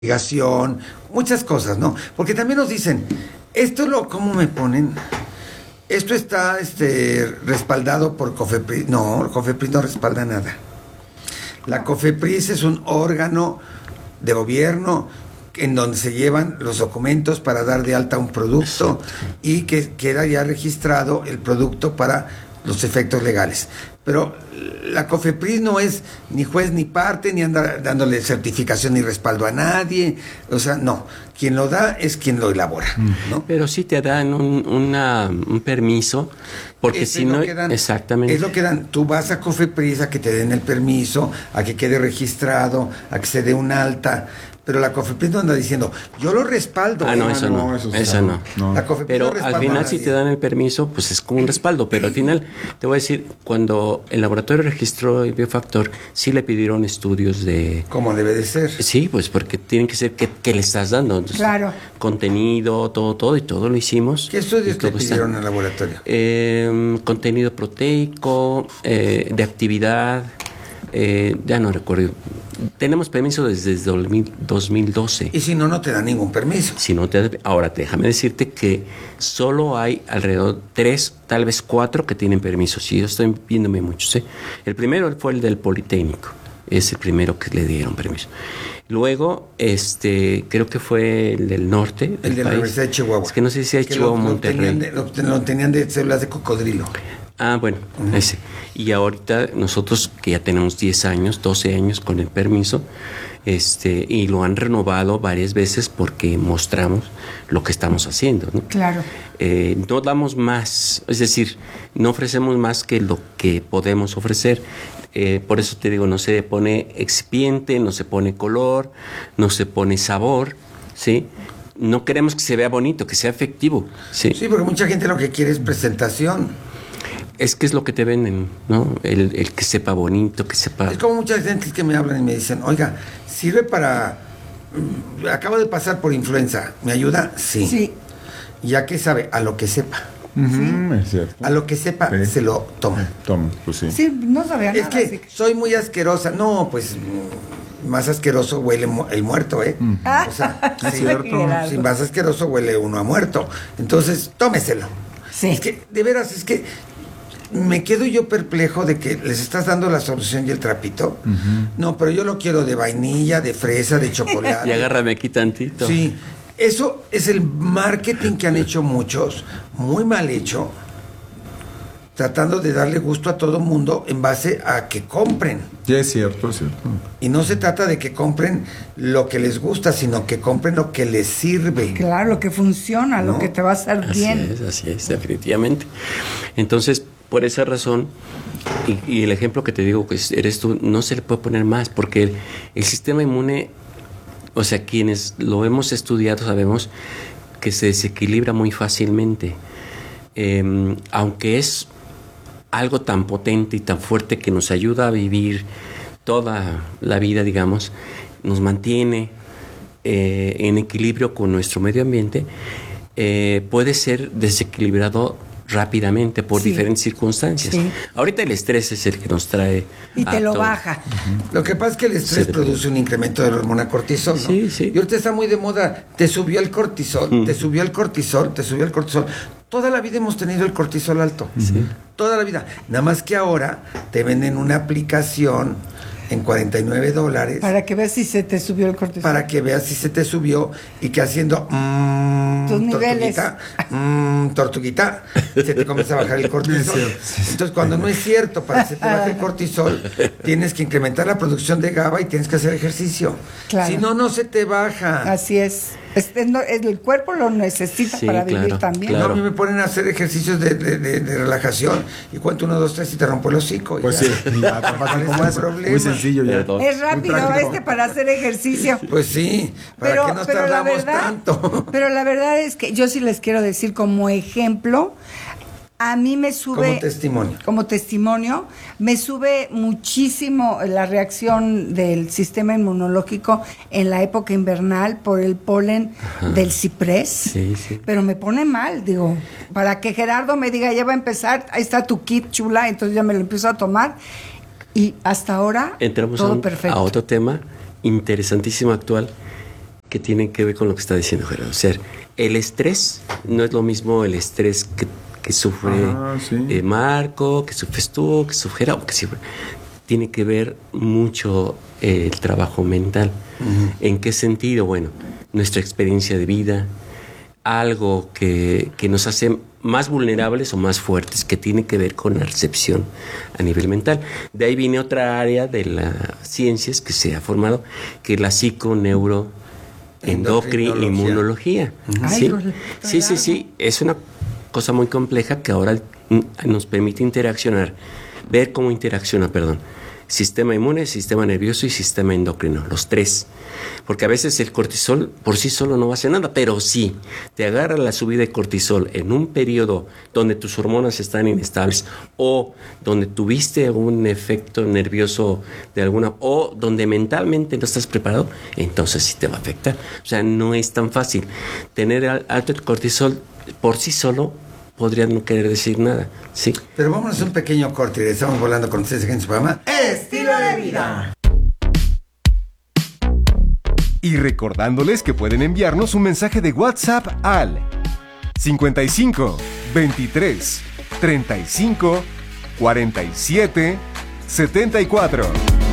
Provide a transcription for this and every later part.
investigación, muchas cosas, ¿no? Porque también nos dicen, ¿cómo me ponen? Esto está respaldado por COFEPRIS. No, COFEPRIS no respalda nada. La COFEPRIS es un órgano de gobierno en donde se llevan los documentos para dar de alta un producto y que queda ya registrado el producto para los efectos legales. Pero la COFEPRIS no es ni juez ni parte, ni anda dándole certificación ni respaldo a nadie. O sea, no. Quien lo da es quien lo elabora, ¿no? Pero sí te dan un permiso, porque si no... Exactamente. Es lo que dan. Tú vas a COFEPRIS a que te den el permiso, a que quede registrado, a que se dé un alta. Pero la COFEPRIS no anda diciendo, yo lo respaldo. Eso no. La COFEPRIS pero no al final si te dan el permiso, pues es como un respaldo. Pero al final, te voy a decir, cuando el laboratorio registró el biofactor, sí le pidieron estudios de... Como debe de ser. Sí, pues porque tienen que ser que le estás dando. Entonces, claro. Contenido, todo, y todo lo hicimos. ¿Qué estudios le pidieron al laboratorio? Contenido proteico, de actividad, ya no recuerdo. Tenemos permiso desde 2012. Y si no, no te dan ningún permiso. Ahora, déjame decirte que solo hay alrededor 3, tal vez 4 que tienen permiso. Sí, yo estoy viéndome muchos. El primero fue el del Politécnico. Es el primero que le dieron permiso. Luego, creo que fue el del norte. El de la Universidad de Chihuahua. Es que no sé si hay Chihuahua o Monterrey. Lo tenían de células de cocodrilo. Bueno, ese. Y ahorita nosotros que ya tenemos 10 años, 12 años con el permiso, y lo han renovado varias veces porque mostramos lo que estamos haciendo, ¿no? Claro. No damos más, es decir, no ofrecemos más que lo que podemos ofrecer. Por eso te digo, no se pone excipiente, no se pone color, no se pone sabor, ¿sí? No queremos que se vea bonito, que sea efectivo, ¿sí? Sí, porque mucha gente lo que quiere es presentación. Es que es lo que te venden, ¿no? El que sepa bonito, que sepa... Es como mucha gente que me hablan y me dicen, oiga, ¿sirve para... acabo de pasar por influenza, ¿me ayuda? Sí. ¿Ya qué sabe? A lo que sepa. Es cierto. A lo que sepa, se lo toma. Pues sí. Sí, no sabía nada. Es que soy muy asquerosa. No, pues... más asqueroso huele el muerto, ¿eh? O sea, si más asqueroso huele uno a muerto. Entonces, tómeselo. Sí. Es que, de veras, me quedo yo perplejo de que les estás dando la solución y el trapito. No, pero yo lo quiero de vainilla, de fresa, de chocolate. Y agárrame aquí tantito. Sí, eso es el marketing que han hecho muchos, muy mal hecho, tratando de darle gusto a todo mundo en base a que compren. Sí, es cierto, es cierto. Y no se trata de que compren lo que les gusta, sino que compren lo que les sirve. Claro, lo que funciona, ¿no? Lo que te va a hacer bien. Así es, definitivamente. Entonces, por esa razón, y el ejemplo que te digo que eres tú, no se le puede poner más, porque el sistema inmune, o sea, quienes lo hemos estudiado sabemos que se desequilibra muy fácilmente. Aunque es algo tan potente y tan fuerte que nos ayuda a vivir toda la vida, digamos, nos mantiene en equilibrio con nuestro medio ambiente, puede ser desequilibrado rápidamente por diferentes circunstancias. Sí. Ahorita el estrés es el que nos trae... Y te lo baja. Lo que pasa es que el estrés produce un incremento de la hormona cortisol, ¿no? Sí. Y ahorita está muy de moda, te subió el cortisol, te subió el cortisol. Toda la vida hemos tenido el cortisol alto. Sí. Toda la vida. Nada más que ahora te venden una aplicación en $49. Para que veas si se te subió el cortisol. Para que veas si se te subió y que haciendo tus niveles. Tortuguita, se te comienza a bajar el cortisol. Entonces, cuando no es cierto, para que se te baje el cortisol, tienes que incrementar la producción de GABA y tienes que hacer ejercicio. Claro. Si no, no se te baja. Así es. El cuerpo lo necesita para vivir también. Claro. No, a mí me ponen a hacer ejercicios de relajación y cuento 1, 2, 3 y te rompo el hocico. Pues ya. Sí, no es problema. Muy sencillo ya. Es rápido para hacer ejercicio. Pues sí, para que nos tardamos tanto. Pero la verdad es que yo sí les quiero decir como ejemplo, a mí me sube... Como testimonio, me sube muchísimo la reacción del sistema inmunológico en la época invernal por el polen del ciprés. Sí. Pero me pone mal, digo, para que Gerardo me diga, ya va a empezar, ahí está tu kit chula, entonces ya me lo empiezo a tomar. Y hasta ahora, entramos todo perfecto. a otro tema interesantísimo actual. que tienen que ver con lo que está diciendo Gerardo. O sea, el estrés no es lo mismo el estrés que sufre Marco, que sufres tú, que sufre Gerardo, que sufre. Tiene que ver mucho el trabajo mental. Uh-huh. ¿En qué sentido? Bueno, nuestra experiencia de vida, algo que nos hace más vulnerables o más fuertes, que tiene que ver con la recepción a nivel mental. De ahí viene otra área de las ciencias que se ha formado, que es la psiconeuroendocrinología. Sí. Es una cosa muy compleja que ahora nos permite ver cómo interacciona, sistema inmune, sistema nervioso y sistema endocrino, los tres. Porque a veces el cortisol por sí solo no hace nada, pero sí, te agarra la subida de cortisol en un periodo donde tus hormonas están inestables o donde tuviste un efecto nervioso o donde mentalmente no estás preparado, entonces sí te va a afectar. O sea, no es tan fácil. Tener alto el cortisol por sí solo podría no querer decir nada, ¿sí? Pero vámonos a un pequeño corte y estamos volando con ustedes en su programa Estilo de Vida. Y recordándoles que pueden enviarnos un mensaje de WhatsApp al 55 23 35 47 74.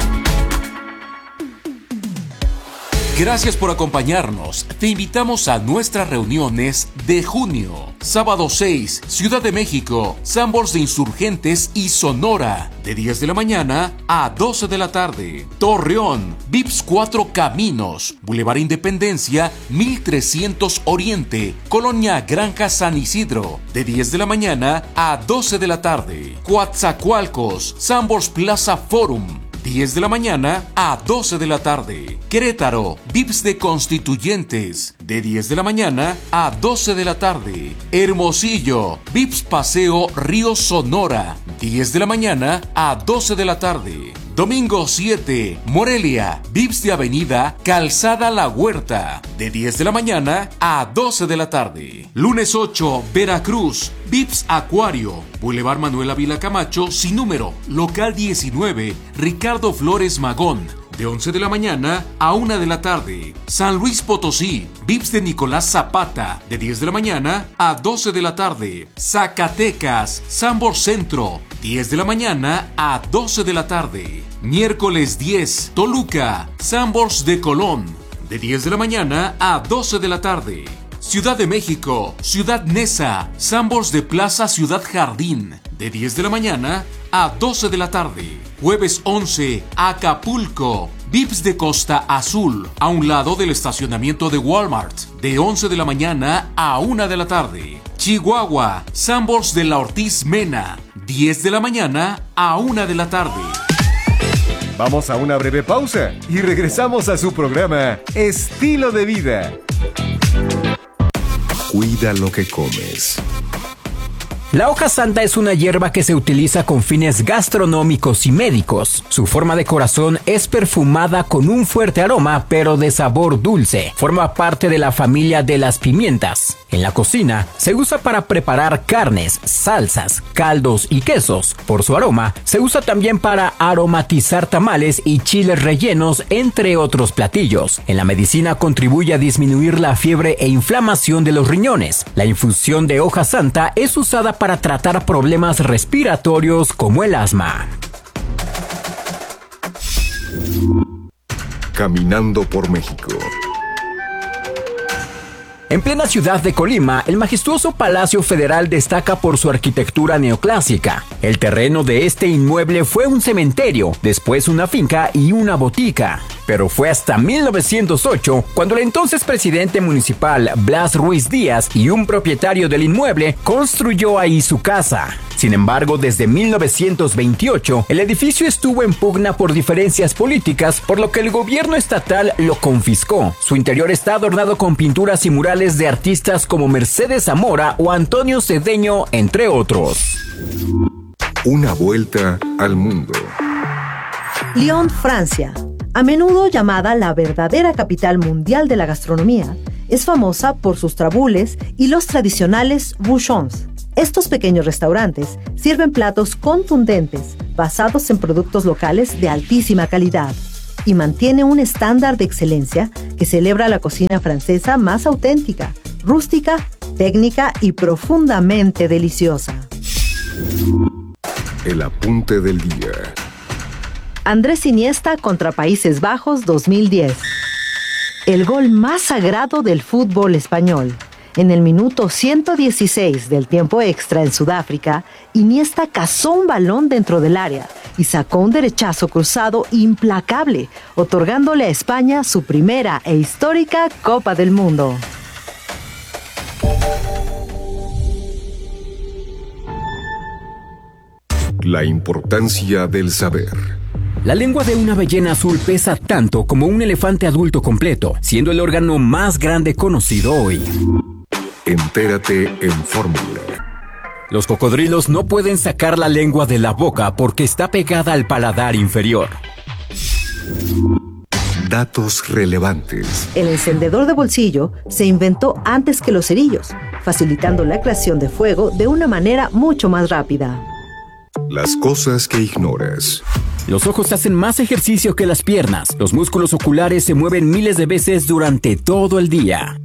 Gracias por acompañarnos. Te invitamos a nuestras reuniones de junio. Sábado 6, Ciudad de México, Sanborns de Insurgentes y Sonora, de 10 de la mañana a 12 de la tarde. Torreón, Vips 4 Caminos, Boulevard Independencia, 1300 Oriente, Colonia Granja San Isidro, de 10 de la mañana a 12 de la tarde. Coatzacoalcos, Sanborns Plaza Forum, 10 de la mañana a 12 de la tarde. Querétaro, Vips de Constituyentes, de 10 de la mañana a 12 de la tarde. Hermosillo, Vips Paseo Río Sonora, 10 de la mañana a 12 de la tarde. Domingo 7, Morelia, Vips de Avenida Calzada La Huerta, de 10 de la mañana a 12 de la tarde. Lunes 8, Veracruz, Vips Acuario, Boulevard Manuel Ávila Camacho, sin número, local 19, Ricardo Flores Magón, de 11 de la mañana a 1 de la tarde. San Luis Potosí, Vips de Nicolás Zapata, de 10 de la mañana a 12 de la tarde. Zacatecas, Sanborns Centro, 10 de la mañana a 12 de la tarde. Miércoles 10, Toluca, Sanborns de Colón, de 10 de la mañana a 12 de la tarde. Ciudad de México, Ciudad Neza, Sanborns de Plaza Ciudad Jardín, de 10 de la mañana a 12 de la tarde. Jueves 11, Acapulco, Vips de Costa Azul, a un lado del estacionamiento de Walmart, de 11 de la mañana a 1 de la tarde. Chihuahua, Sanborns de la Ortiz Mena, 10 de la mañana a 1 de la tarde. Vamos a una breve pausa y regresamos a su programa Estilo de Vida. Cuida lo que comes. La hoja santa es una hierba que se utiliza con fines gastronómicos y médicos. Su forma de corazón es perfumada con un fuerte aroma, pero de sabor dulce. Forma parte de la familia de las pimientas. En la cocina se usa para preparar carnes, salsas, caldos y quesos. Por su aroma, se usa también para aromatizar tamales y chiles rellenos, entre otros platillos. En la medicina contribuye a disminuir la fiebre e inflamación de los riñones. La infusión de hoja santa es usada para tratar problemas respiratorios como el asma. Caminando por México. En plena ciudad de Colima, el majestuoso Palacio Federal destaca por su arquitectura neoclásica. El terreno de este inmueble fue un cementerio, después una finca y una botica. Pero fue hasta 1908 cuando el entonces presidente municipal Blas Ruiz Díaz y un propietario del inmueble construyó ahí su casa. Sin embargo, desde 1928, el edificio estuvo en pugna por diferencias políticas, por lo que el gobierno estatal lo confiscó. Su interior está adornado con pinturas y murales de artistas como Mercedes Zamora o Antonio Cedeño, entre otros. Una vuelta al mundo. Lyon, Francia. A menudo llamada la verdadera capital mundial de la gastronomía, es famosa por sus trabules y los tradicionales bouchons. Estos pequeños restaurantes sirven platos contundentes, basados en productos locales de altísima calidad, y mantiene un estándar de excelencia que celebra la cocina francesa más auténtica, rústica, técnica y profundamente deliciosa. El apunte del día. Andrés Iniesta contra Países Bajos 2010. El gol más sagrado del fútbol español. En el minuto 116 del tiempo extra en Sudáfrica, Iniesta cazó un balón dentro del área y sacó un derechazo cruzado implacable, otorgándole a España su primera e histórica Copa del Mundo. La importancia del saber. La lengua de una ballena azul pesa tanto como un elefante adulto completo, siendo el órgano más grande conocido hoy. Entérate en Fórmula. Los cocodrilos no pueden sacar la lengua de la boca porque está pegada al paladar inferior. Datos relevantes. El encendedor de bolsillo se inventó antes que los cerillos, facilitando la creación de fuego de una manera mucho más rápida. Las cosas que ignoras. Los ojos hacen más ejercicio que las piernas. Los músculos oculares se mueven miles de veces durante todo el día.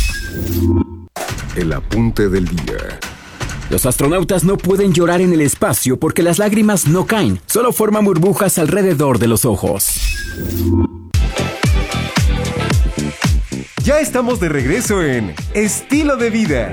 El apunte del día. Los astronautas no pueden llorar en el espacio porque las lágrimas no caen, solo forman burbujas alrededor de los ojos. Ya estamos de regreso en Estilo de Vida.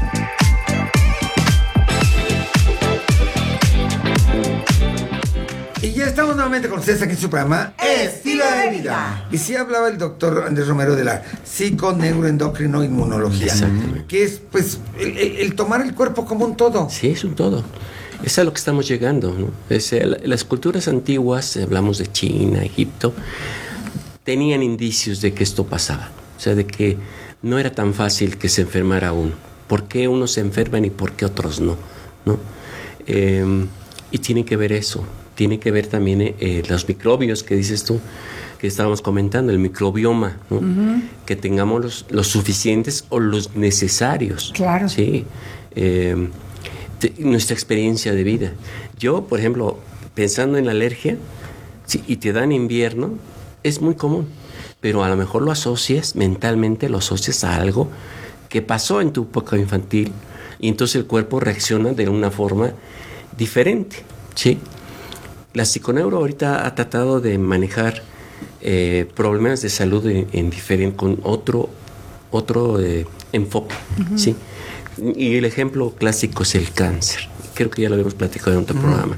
Y ya estamos nuevamente con ustedes aquí en su programa Estilo de Vida. Y sí hablaba el doctor Andrés Romero de la psiconeuroendocrinoinmunología, que es pues el tomar el cuerpo como un todo. Sí, es un todo. Es a lo que estamos llegando, ¿no? Las culturas antiguas, hablamos de China, Egipto, tenían indicios de que esto pasaba. O sea, de que no era tan fácil que se enfermara uno. ¿Por qué unos se enferman y por qué otros no? ¿No? Y tiene que ver eso. Tiene que ver también los microbios que dices tú, que estábamos comentando, el microbioma, ¿no? Que tengamos los suficientes o los necesarios. Claro. Sí. Nuestra experiencia de vida. Yo, por ejemplo, pensando en la alergia, sí, y te da en invierno, es muy común, pero a lo mejor lo asocias, mentalmente lo asocias a algo que pasó en tu época infantil y entonces el cuerpo reacciona de una forma diferente, ¿sí? La psiconeuro ahorita ha tratado de manejar problemas de salud con otro enfoque, ¿sí? Y el ejemplo clásico es el cáncer. Creo que ya lo habíamos platicado en otro programa.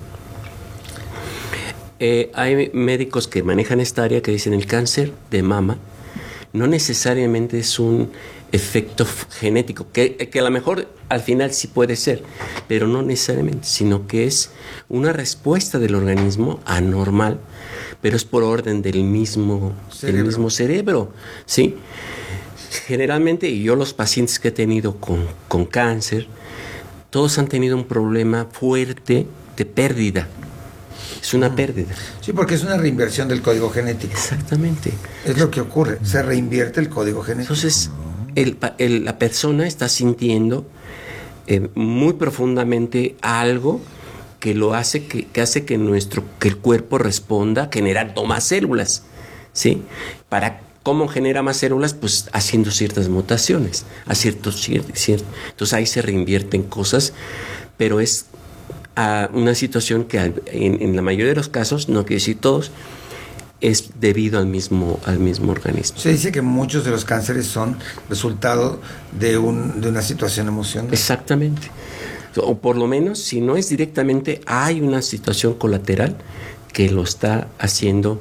Hay médicos que manejan esta área que dicen el cáncer de mama no necesariamente es un efecto genético, que a lo mejor al final sí puede ser, pero no necesariamente, sino que es una respuesta del organismo anormal, pero es por orden del mismo cerebro, ¿sí? Generalmente, y yo los pacientes que he tenido con cáncer, todos han tenido un problema fuerte de pérdida. Es una pérdida. Sí, porque es una reinversión del código genético. Exactamente. Es lo que ocurre, se reinvierte el código genético. Entonces, la persona está sintiendo muy profundamente algo que lo hace que hace que el cuerpo responda generando más células, ¿sí? ¿Cómo genera más células? Pues haciendo ciertas mutaciones, entonces ahí se reinvierten cosas, pero es una situación que en la mayoría de los casos, no quiero decir todos, es debido al mismo organismo. Se dice que muchos de los cánceres son resultado de una situación emocional. Exactamente. O por lo menos, si no es directamente, hay una situación colateral que lo está haciendo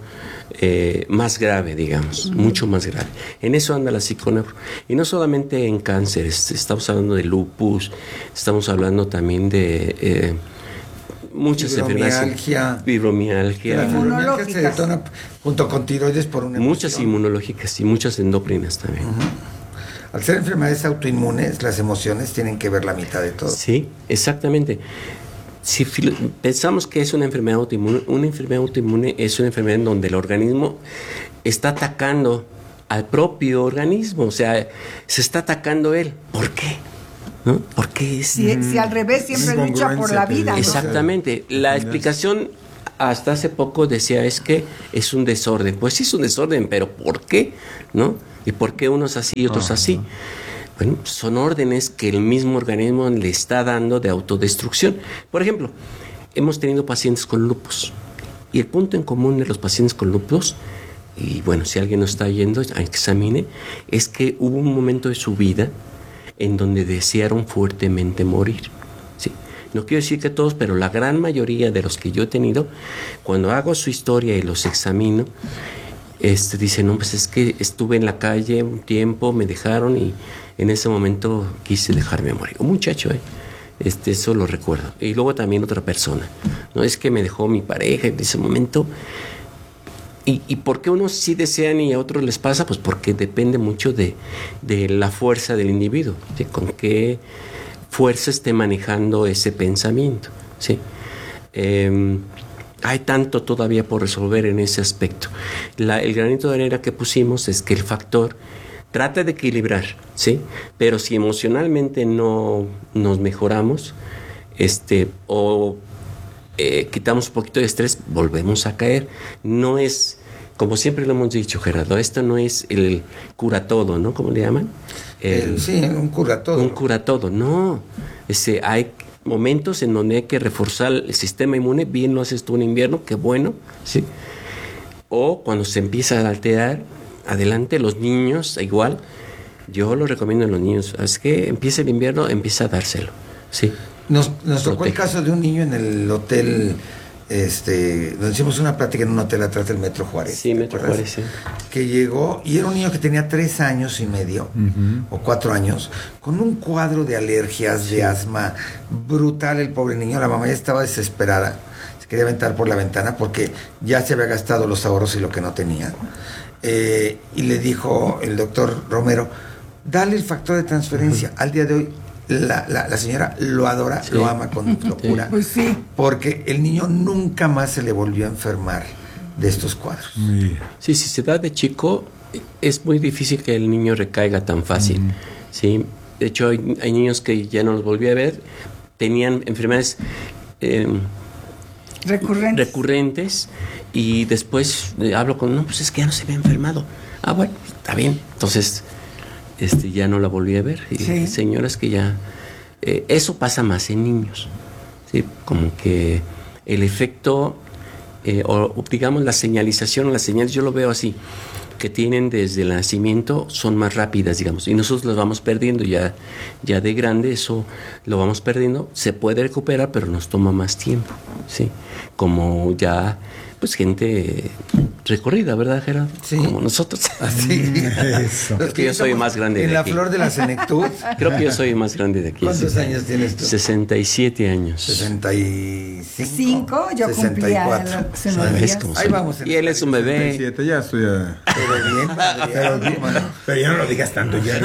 más grave, digamos, mucho más grave. En eso anda la psiconeuro. Y no solamente en cáncer, estamos hablando de lupus, estamos hablando también de muchas enfermedades. Fibromialgia. La fibromialgia se detona junto con tiroides por una muchas inmunológicas y muchas endocrinas también. Al ser enfermedades autoinmunes, las emociones tienen que ver la mitad de todo. Sí, exactamente. Si pensamos que es una enfermedad autoinmune es una enfermedad en donde el organismo está atacando al propio organismo, o sea, se está atacando él. ¿Por qué? ¿No? Porque si al revés siempre lucha por la vida. Exactamente. La explicación hasta hace poco decía es que es un desorden. Pues sí es un desorden, pero ¿por qué? ¿No? ¿Y por qué unos así y otros así? Bueno, son órdenes que el mismo organismo le está dando de autodestrucción. Por ejemplo, hemos tenido pacientes con lupus. Y el punto en común de los pacientes con lupus, y bueno, si alguien nos está yendo, examine, es que hubo un momento de su vida en donde desearon fuertemente morir. ¿Sí? No quiero decir que todos, pero la gran mayoría de los que yo he tenido, cuando hago su historia y los examino, dicen, no, pues es que estuve en la calle un tiempo, me dejaron y en ese momento quise dejarme morir. Un muchacho, eso lo recuerdo. Y luego también otra persona. No es que me dejó mi pareja en ese momento. ¿Y por qué unos sí desean y a otros les pasa? Pues porque depende mucho de la fuerza del individuo, ¿sí? Con qué fuerza esté manejando ese pensamiento, ¿sí? Hay tanto todavía por resolver en ese aspecto. El granito de arena que pusimos es que el factor trata de equilibrar, ¿sí? Pero si emocionalmente no nos mejoramos, quitamos un poquito de estrés, volvemos a caer. No es, como siempre lo hemos dicho, Gerardo, esto no es el cura todo, ¿no? ¿Cómo le llaman? Sí, un cura todo. Un cura todo, no. Hay momentos en donde hay que reforzar el sistema inmune. Bien lo haces tú en invierno, qué bueno, ¿sí? O cuando se empieza a alterar, adelante. Los niños, igual, yo lo recomiendo a los niños. Es que empieza el invierno, empieza a dárselo, ¿sí? Nos tocó el caso de un niño en el hotel, nos hicimos una plática en un hotel atrás del Metro Juárez. Sí, Metro Juárez, sí. Que llegó, y era un niño que tenía 3 años y medio, o 4 años, con un cuadro de alergias, de asma, brutal el pobre niño. La mamá ya estaba desesperada, se quería aventar por la ventana porque ya se había gastado los ahorros y lo que no tenía. Y le dijo el doctor Romero, dale el factor de transferencia. Al día de hoy, la señora lo adora, sí, lo ama con locura, pues sí, porque el niño nunca más se le volvió a enfermar de estos cuadros. Sí, si se da de chico, es muy difícil que el niño recaiga tan fácil. ¿Sí? De hecho, hay niños que ya no los volví a ver, tenían enfermedades recurrentes, y después hablo con, no, pues es que ya no se había enfermado. Ah, bueno, está bien. Entonces, ya no la volví a ver. Y sí, señoras que ya... eso pasa más en niños, ¿sí? Como que el efecto, o digamos la señalización, las señales, yo lo veo así, que tienen desde el nacimiento son más rápidas, digamos, y nosotros las vamos perdiendo ya de grande, eso lo vamos perdiendo. Se puede recuperar, pero nos toma más tiempo, ¿sí? Como ya, pues gente recorrida, ¿verdad, Gerardo? Sí. Como nosotros. Así. Eso. Creo que yo soy más grande de aquí. En la flor de la senectud. Creo que yo soy más grande de aquí. ¿Cuántos años tienes tú? 67 años. 65. Yo 64. Ahí vamos. Y él es un bebé. 67, ya estoy. Pero bien, pero ya no lo digas tanto. Ya.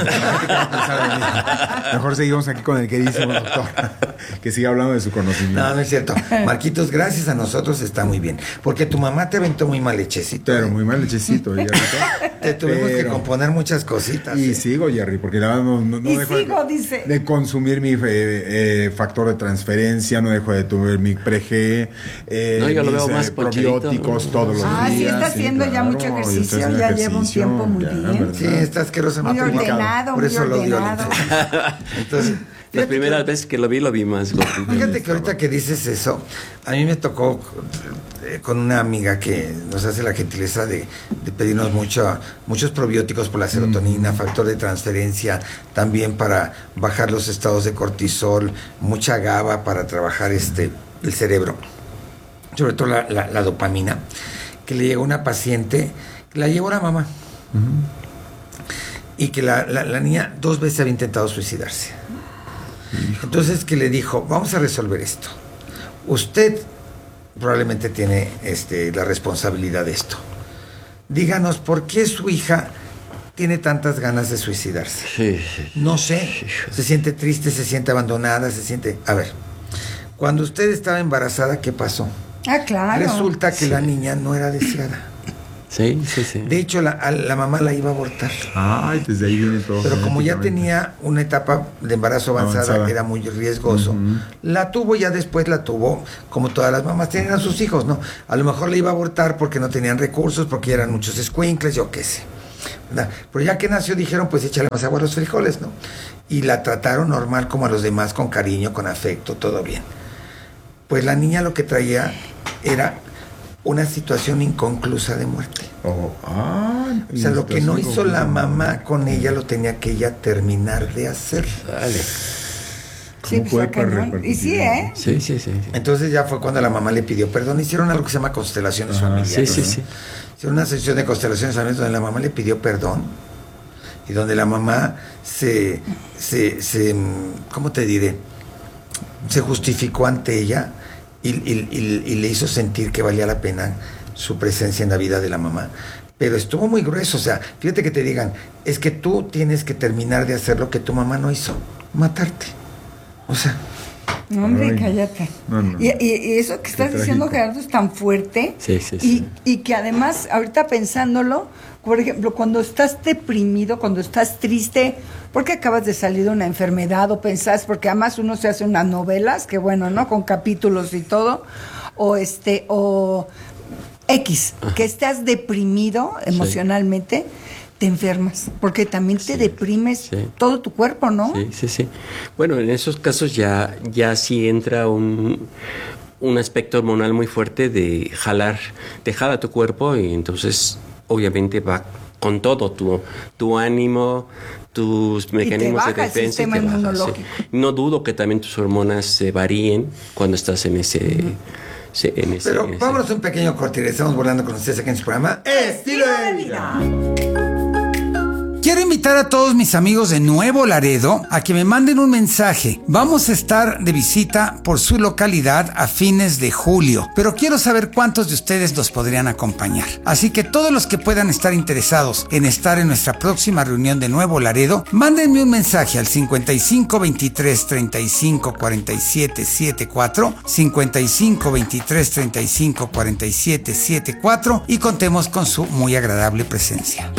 Mejor seguimos aquí con el queridísimo doctor, que siga hablando de su conocimiento. No, no es cierto. Marquitos, gracias a nosotros está muy bien. Porque tu mamá te aventó muy mal lechecito. Pero muy mal lechecito, Jerry. Te tuvimos que componer muchas cositas. Y sigo, Jerry, porque la verdad no dejo de consumir mi factor de transferencia, no dejo de tomar mi pre-G, yo lo veo más probióticos, ¿no? Todos los días. Sí está haciendo ya mucho ejercicio, ya lleva un tiempo muy bien. ¿Verdad? Sí, está asqueroso. Muy ordenado, por eso muy ordenado. Lo dio. Entonces... Las primeras veces que lo vi más gordito. Fíjate que ahorita que dices eso, a mí me tocó con una amiga que nos hace la gentileza de pedirnos muchos probióticos por la serotonina, factor de transferencia, también para bajar los estados de cortisol, mucha GABA para trabajar el cerebro, sobre todo la dopamina, que le llegó una paciente, la llevó la mamá, y que la niña 2 veces había intentado suicidarse. Entonces que le dijo, vamos a resolver esto. Usted probablemente tiene la responsabilidad de esto. Díganos por qué su hija tiene tantas ganas de suicidarse. Sí. No sé, se siente triste, se siente abandonada, se siente... A ver, cuando usted estaba embarazada, ¿qué pasó? Ah, claro. Resulta que la niña no era deseada. Sí. De hecho, la mamá la iba a abortar. Ay, desde ahí viene todo. Pero como ya tenía una etapa de embarazo avanzada. Que era muy riesgoso, la tuvo, ya después la tuvo, como todas las mamás tenían a sus hijos, ¿no? A lo mejor la iba a abortar porque no tenían recursos, porque eran muchos escuincles, yo qué sé. ¿verdad? Pero ya que nació dijeron, pues échale más agua a los frijoles, ¿no? Y la trataron normal como a los demás, con cariño, con afecto, todo bien. Pues la niña lo que traía era una situación inconclusa de muerte. O sea, lo que no hizo la mamá con ella lo tenía que ella terminar de hacer. Dale. Sí, pues y sí, ¿eh? Sí. Entonces ya fue cuando la mamá le pidió perdón. Hicieron algo que se llama constelaciones familiares. Sí. Hicieron una sesión de constelaciones familiares donde la mamá le pidió perdón y donde la mamá se ¿cómo te diré? Se justificó ante ella y le hizo sentir que valía la pena su presencia en la vida de la mamá. Pero estuvo muy grueso. O sea, fíjate que te digan, es que tú tienes que terminar de hacer lo que tu mamá no hizo, matarte. O sea, no, hombre, cállate. No. Y eso que estás diciendo, Gerardo, es tan fuerte. Sí. Y que además, ahorita pensándolo, por ejemplo, cuando estás deprimido, cuando estás triste, porque acabas de salir de una enfermedad o pensás, porque además uno se hace unas novelas, que bueno, ¿no? Con capítulos y todo, o X, que estás deprimido emocionalmente, te enfermas, porque también te deprimes todo tu cuerpo, ¿no? Sí. Bueno, en esos casos ya sí entra un aspecto hormonal muy fuerte de jala tu cuerpo y entonces obviamente va con todo tu ánimo, tus mecanismos de defensa. El sistema inmunológico. No dudo que también tus hormonas se varíen cuando estás en ese... Pero vámonos a un pequeño corte. Estamos volando con ustedes aquí en su programa Estilo de Vida. Quiero invitar a todos mis amigos de Nuevo Laredo a que me manden un mensaje. Vamos a estar de visita por su localidad a fines de julio, pero quiero saber cuántos de ustedes nos podrían acompañar. Así que todos los que puedan estar interesados en estar en nuestra próxima reunión de Nuevo Laredo, mándenme un mensaje al 55 23 35 47 74, 55 23 35 47 74 y contemos con su muy agradable presencia.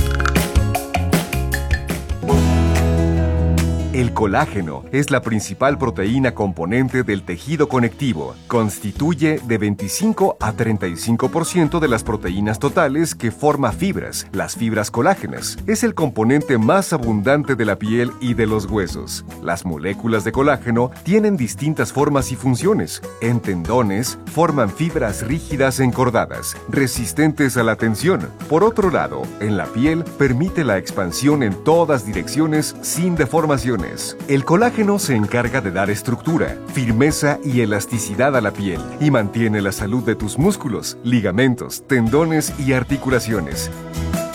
El colágeno es la principal proteína componente del tejido conectivo. Constituye de 25 a 35% de las proteínas totales que forma fibras, las fibras colágenas. Es el componente más abundante de la piel y de los huesos. Las moléculas de colágeno tienen distintas formas y funciones. En tendones, forman fibras rígidas encordadas, resistentes a la tensión. Por otro lado, en la piel, permite la expansión en todas direcciones sin deformaciones. El colágeno se encarga de dar estructura, firmeza y elasticidad a la piel y mantiene la salud de tus músculos, ligamentos, tendones y articulaciones.